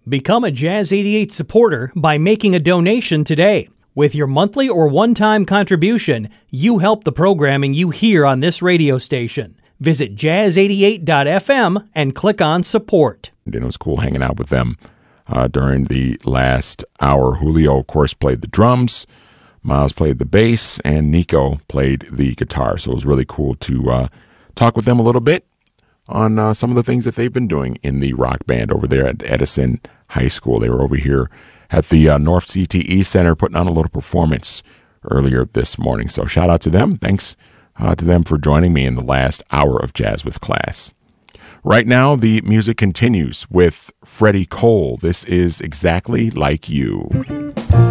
Become a Jazz 88 supporter by making a donation today. With your monthly or one-time contribution, you help the programming you hear on this radio station. Visit jazz88.fm and click on support. And it was cool hanging out with them during the last hour. Julio, of course, played the drums. Miles played the bass, and Nico played the guitar. So it was really cool to talk with them a little bit on some of the things that they've been doing in the rock band over there at Edison High School. They were over here at the North CTE Center putting on a little performance earlier this morning. So shout out to them. Thanks to them for joining me in the last hour of Jazz with Class. Right now, the music continues with Freddie Cole. This is Exactly Like You.